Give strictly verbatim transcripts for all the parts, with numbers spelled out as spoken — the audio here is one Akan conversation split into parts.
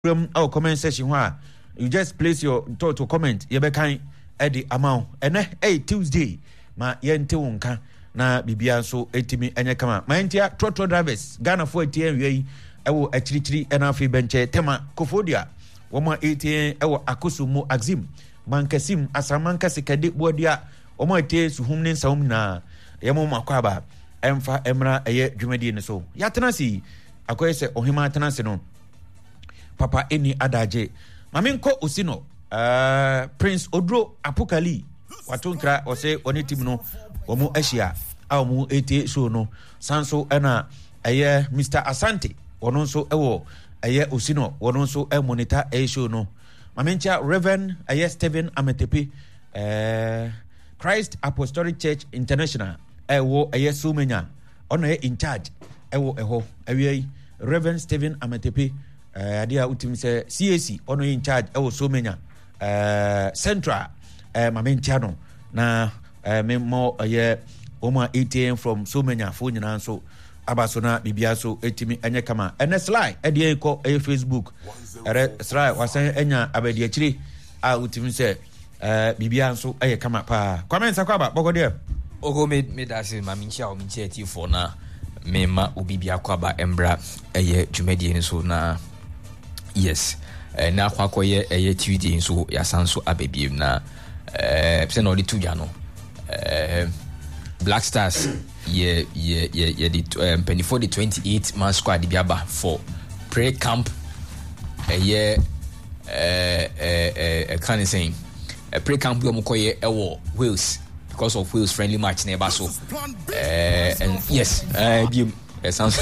our comment section where you just place your to comment you be kind Eddie amount and hey Tuesday ma yente wonka na bibia so etimi enye kama ma entia trotro drivers Ghana for etien wi ewo achirichiri ena afi benche tema kofodia womo etien ewo akosumu axim mankasim asamanka sekade bodia womo etie suhum ne nsawum na yemo makwaba emfa emra eye dwumadi ne so yatena si akoyese ohima atena se no Papa Eni Adaje Maminko Osino uh, Prince Odro Apokali Watunkra Ose Oni team no Omu Asia Amu Ete so no Sanso Ena Aye Mister Asante Wononso Ewo Aye Osino Wononso E Monitor E show no Mamincha Reverend Aye Stephen Ametepe uh, Christ Apostolic Church International Ewo Aye Sumenya Ono e in charge Ewo Eho Aye Reverend Stephen Ametepe Uh, adia utim se C A C ono in charge e wo so menya uh, central uh, mamenchano na uh, memo ye oma A T M from so menya fo nyina so abasona bibia so etimi enye kama ene slide e de ko e Facebook ere slide wasan enya abadi akiri a utim se uh, bibia so e kama pa kwamensa kwa ba bogode ogo me me dase mamincha o minche ti for na mema obibia kwa ba embra eye dwumadi ni so na yes eh, na kwa koye eye Tuesday nso ya sanso abebiem na eh se no de tuja no eh Black Stars ye ye ye ye the um, twenty-four the twenty-eight man squad biaba for pre camp eye eh eh eh can saying pre camp we mo koye ewo Wales because of Wales friendly match na eba so eh and yes eh biem it sounds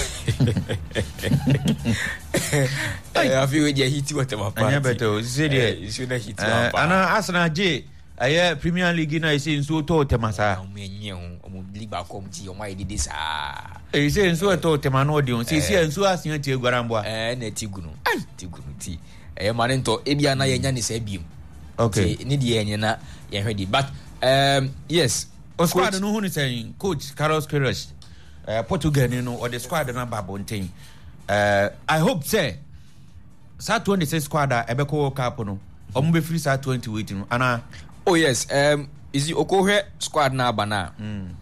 I feel we dey hit what about anya beto say there you should hit what ana Arsenal J aye Premier League na ise nso to temasa o menye o mo league ba kom ti o mai dede sa e ise nso to temano odi on se se nso asen ti egwaramboa eh na ti gunu ai ti gunu ti eh mane nto e bia na ye nya ne sa biem okay ni de ye nya na ye hwedi but um yes o squad no hu ni saying coach Carlos Queiroz Uh, Portugal, you know, or the squad and Babontain. Uh, I hope, say, Sat twenty-six squad, Ebeko Capono, or maybe free Sat twenty waiting. Anna, oh, yes, um, is the Okohe squad now, Bana?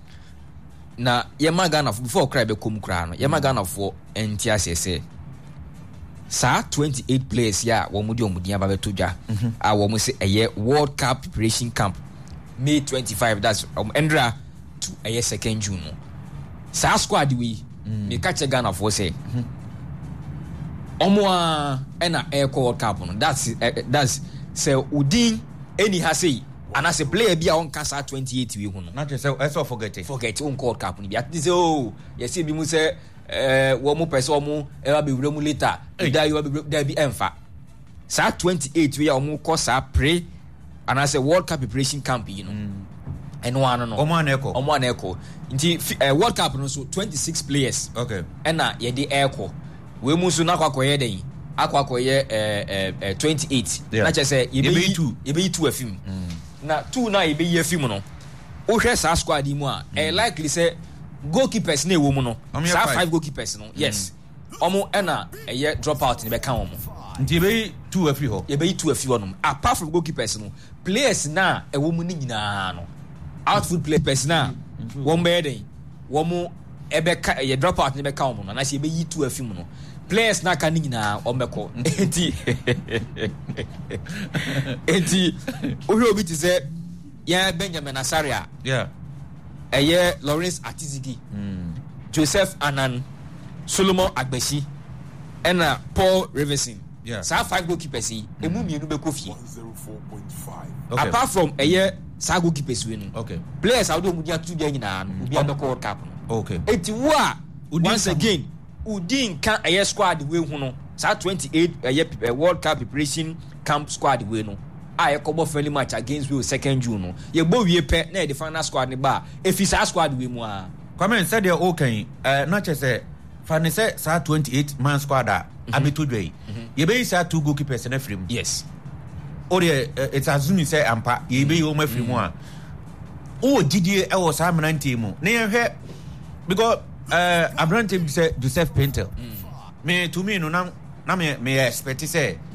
Na Yamagana before Krabe Kumkrano, Yamagana for N T S S A. Sat twenty-eight players, yeah, one Mudio Mudia Babatuja. I will say a year World Cup preparation camp, May twenty-fifth, that's um, Endra to a year second June. Sa squad we me catch a Ghana for say omo a na air World Cup no that's uh, that's say udin any ha say and as a player bia on kasa twenty-eight we hu no not just I so forget it forget on World Cup ni bia say oh you see bi mu say eh wo mu pese omo e ba be wura mu later da you da bi emfa sa twenty-eight we omo ko sa pre and as a World Cup preparation camp you know mm. and one no omo aneko omo aneko nti uh, World Cup no so twenty-six players okay and na ye de airco we mu so na kwakoye den akwakoye eh eh twenty-eight na che say ye be two ye be two afim na two na ye be ye afim no o hwe sa squad mu a eh likely say goalkeepers na ewo mu no sa five goalkeepers no yes omo na eh drop out ni be kan omo nti ye be two afi ho ye be two afi ho no apart from goalkeepers no players na ewo mu ni nyina no outfield players na one bedding one more ebeka ye drop out ni be ka omo na se be yi two afim no players na ka ni na omeko enti enti ohwe obi ti say ya Benjamin Asaria yeah eye Lawrence Atizigi mm. Joseph Anan Solomon Agbeshi and uh, Paul Riverson yeah sa five goalkeepers yi emu mienu be kofie one oh four point five okay. Apart from eye sa goalkeepers we no okay players how do mu dia two dia nyina no obi abeko World Cup no okay enti wo a once again udin kan eye squad we hu no sa twenty-eight eye World Cup preparation camp squad we no a ye kobo friendly match against we second June no ye bo wie pe na the final squad ne ba efi sa squad we mu a come said they okay uh not just say fan say sa twenty-eight man squad a abetudwe ye be sa two goalkeepers na free mu yes or it's assuming say ampa ye be o mafiri mu a o gidie e wo sa menante mu na ye hwe because uh Abraham say Joseph Pintel me to me no na na me me expect say